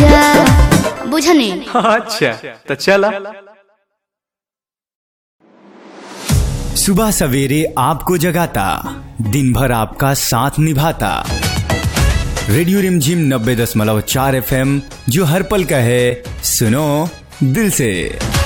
राजा, बुझनी। अच्छा तो चला। सुबह सवेरे आपको जगाता, दिन भर आपका साथ निभाता। रेडियो रिमझिम 90.4 FM, जो हर पल का है, सुनो दिल से।